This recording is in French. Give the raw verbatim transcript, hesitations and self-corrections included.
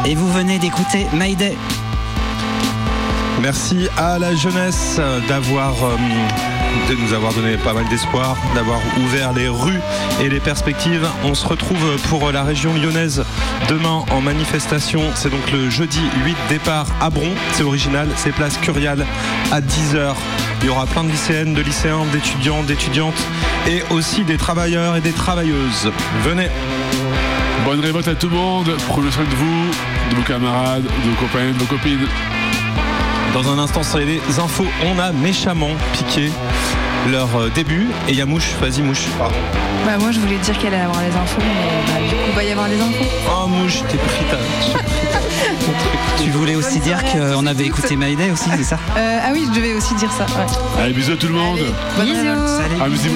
Et vous venez d'écouter Mayday. Merci à la jeunesse d'avoir, euh, de nous avoir donné pas mal d'espoir, d'avoir ouvert les rues et les perspectives. On se retrouve pour la région lyonnaise demain en manifestation. C'est donc le jeudi huit, départ à Bron. C'est original, c'est place Curial à dix heures. Il y aura plein de lycéennes, de lycéens, d'étudiants, d'étudiantes et aussi des travailleurs et des travailleuses. Venez. Bonne révolte à tout le monde. Prenez soin de vous, de vos camarades, de vos copains, de vos copines. Dans un instant, sur les infos, on a méchamment piqué leur début. Et il y a Mouche, vas-y Mouche. Pardon. Bah moi je voulais dire qu'elle allait avoir les infos, mais bah, du coup il va y avoir les infos. Oh Mouche, t'es pris ta... Tu voulais aussi dire qu'on avait écouté Mayday aussi, c'est ça? euh, Ah oui, je devais aussi dire ça. Ouais. Allez, bisous à tout le monde. Allez, bonne Bisous. révolte. Salut. Amusez-vous.